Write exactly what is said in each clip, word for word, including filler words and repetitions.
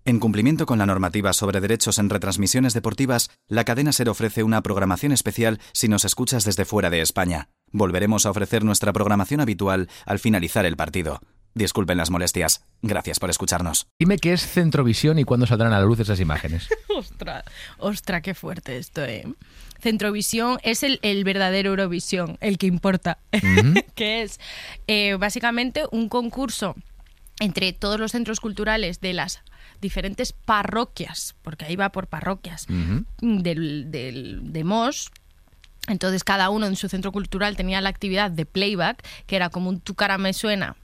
En cumplimiento con la normativa sobre derechos en retransmisiones deportivas, la cadena SER ofrece una programación especial si nos escuchas desde fuera de España. Volveremos a ofrecer nuestra programación habitual al finalizar el partido. Disculpen las molestias. Gracias por escucharnos. Dime qué es Centrovisión y cuándo saldrán a la luz esas imágenes. Ostras, ostras, qué fuerte esto, ¿eh? Centrovisión es el, el verdadero Eurovisión, el que importa, uh-huh. que es eh, básicamente un concurso entre todos los centros culturales de las diferentes parroquias, porque ahí va por parroquias, uh-huh. del, del, de Mos. Entonces cada uno en su centro cultural tenía la actividad de playback, que era como un Tu cara me suena,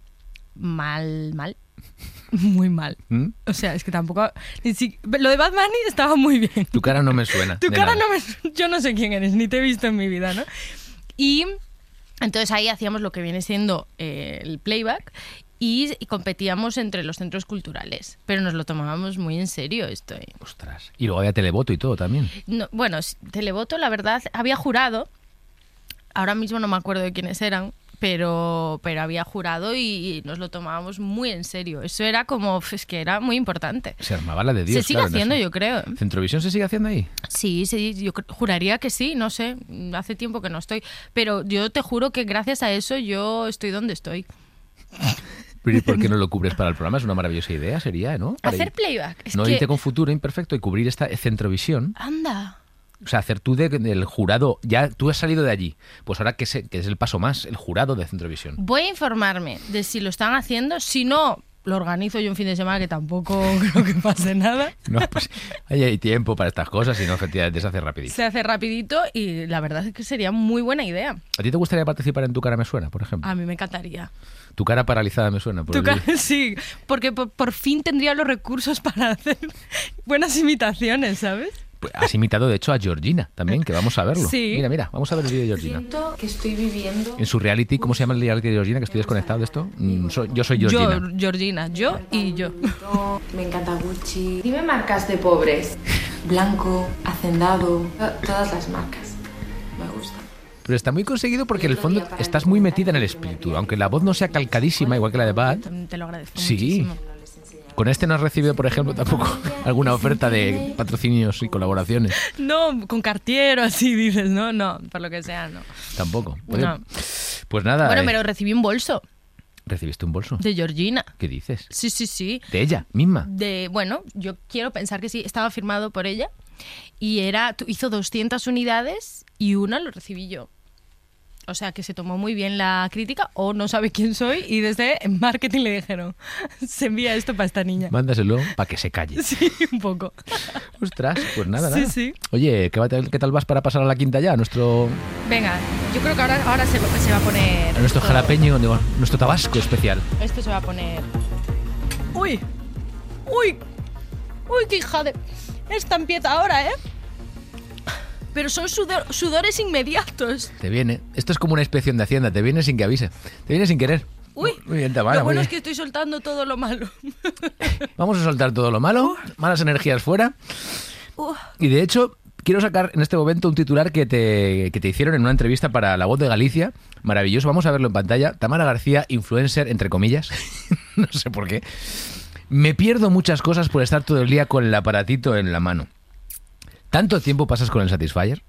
mal, mal, muy mal. ¿Mm? O sea, es que tampoco... Si, lo de Bad Bunny estaba muy bien. Tu cara no me suena. Tu cara nada. no me... Yo no sé quién eres, ni te he visto en mi vida, ¿no? Y entonces ahí hacíamos lo que viene siendo eh, el playback y, y competíamos entre los centros culturales. Pero nos lo tomábamos muy en serio esto. ¿eh? Ostras. Y luego había televoto y todo también. No, bueno, televoto, la verdad, había jurado. Ahora mismo no me acuerdo de quiénes eran. Pero, pero había jurado y, y nos lo tomábamos muy en serio. Eso era como, es que era muy importante. Se armaba la de Dios. Se sigue claro, haciendo, yo creo. ¿Centrovisión se sigue haciendo ahí? Sí, sí, yo juraría que sí, no sé. Hace tiempo que no estoy. Pero yo te juro que gracias a eso yo estoy donde estoy. ¿Pero y por qué no lo cubres para el programa? Es una maravillosa idea, sería, ¿no? Para Hacer ir, playback. Es no que... irte con Futuro Imperfecto y cubrir esta Centrovisión. Anda. O sea, hacer tú de, del jurado, ya tú has salido de allí, pues ahora que, se, que es el paso más, el jurado de Centrovisión. Voy a informarme de si lo están haciendo, si no, lo organizo yo un fin de semana que tampoco creo que pase nada. No, pues ahí hay tiempo para estas cosas y no, efectivamente se hace rapidito. Se hace rapidito y la verdad es que sería muy buena idea. ¿A ti te gustaría participar en Tu cara me suena, por ejemplo? A mí me encantaría. Tu cara paralizada me suena. Por tu cara, sí, porque por, por fin tendría los recursos para hacer buenas imitaciones, ¿sabes? Pues has imitado, de hecho, a Georgina también, que vamos a verlo. Sí. Mira, mira, vamos a ver el vídeo de Georgina. Siento que estoy viviendo... En su reality, ¿cómo se llama el reality de Georgina? Que estoy desconectado de esto. Mm, soy, yo soy Georgina. Yo, Georgina, yo y yo. Me encanta Gucci. Dime marcas de pobres. Blanco, Hacendado, todas las marcas. Me gusta. Pero está muy conseguido porque en el fondo estás muy metida en el espíritu. Aunque la voz no sea calcadísima, igual que la de Bad. Te lo agradezco sí. muchísimo. Con este no has recibido, por ejemplo, tampoco alguna oferta de patrocinios y colaboraciones. No, con Cartier o así dices, ¿no? No, por lo que sea, no. Tampoco. Pues, no. Pues nada. Bueno, eh. pero recibí un bolso. ¿Recibiste un bolso? De Georgina. ¿Qué dices? Sí, sí, sí. ¿De ella misma? De, bueno, yo quiero pensar que sí. Estaba firmado por ella y era hizo doscientas unidades y una lo recibí yo. O sea, que se tomó muy bien la crítica o no sabe quién soy y desde marketing le dijeron, se envía esto para esta niña. Mándaselo para que se calle. Sí, un poco. Ostras, pues nada, sí, nada. Sí. Oye, ¿qué, va, ¿qué tal vas para pasar a la quinta ya? Nuestro... Venga, yo creo que ahora, ahora se, se va a poner... A nuestro jalapeño, digo, nuestro tabasco especial. Esto se va a poner... ¡Uy! ¡Uy! ¡Uy, qué hija de... Esta empieza ahora, ¿eh? Pero son sudor, sudores inmediatos. Te viene. Esto es como una inspección de Hacienda. Te viene sin que avise. Te viene sin querer. Uy, muy bien, Tamara, lo bueno muy es que estoy soltando todo lo malo. Vamos a soltar todo lo malo. Uh. Malas energías fuera. Uh. Y de hecho, quiero sacar en este momento un titular que te, que te hicieron en una entrevista para La Voz de Galicia. Maravilloso. Vamos a verlo en pantalla. Tamara García, influencer, entre comillas. No sé por qué. Me pierdo muchas cosas por estar todo el día con el aparatito en la mano. ¿Tanto tiempo pasas con el Satisfyer?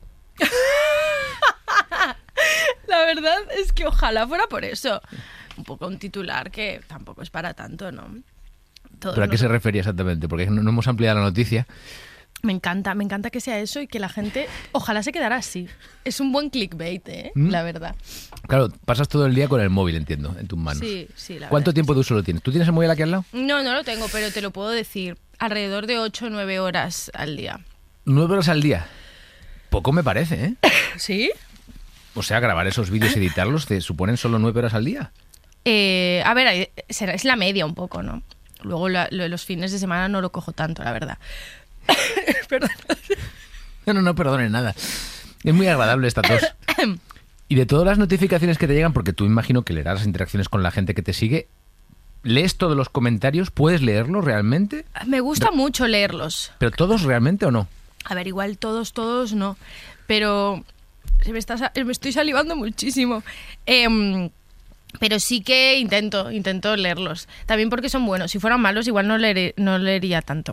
La verdad es que ojalá fuera por eso. Un poco un titular que tampoco es para tanto, ¿no? Todos ¿Pero a qué los... se refería exactamente? Porque no, no hemos ampliado la noticia. Me encanta, me encanta que sea eso y que la gente ojalá se quedara así. Es un buen clickbait, ¿eh? ¿Mm? La verdad. Claro, pasas todo el día con el móvil, entiendo, en tus manos. Sí, sí, la ¿Cuánto verdad tiempo sí. de uso lo tienes? ¿Tú tienes el móvil aquí al lado? No, no lo tengo, pero te lo puedo decir. Alrededor de ocho o nueve horas al día. ¿Nueve horas al día? Poco me parece, ¿eh? ¿Sí? O sea, grabar esos vídeos y editarlos te suponen solo nueve horas al día. Eh, a ver, será, es la media un poco, ¿no? Luego la, lo, los fines de semana no lo cojo tanto, la verdad. Perdón. No, no, no perdones nada. Es muy agradable esta tos. Y de todas las notificaciones que te llegan, porque tú imagino que leerás las interacciones con la gente que te sigue, ¿lees todos los comentarios? ¿Puedes leerlos realmente? Me gusta Re- mucho leerlos. ¿Pero todos realmente o no? A ver, igual todos, todos no. Pero se me, está, me estoy salivando muchísimo. Eh, pero sí que intento, intento leerlos. También porque son buenos. Si fueran malos, igual no, leeré, no leería tanto.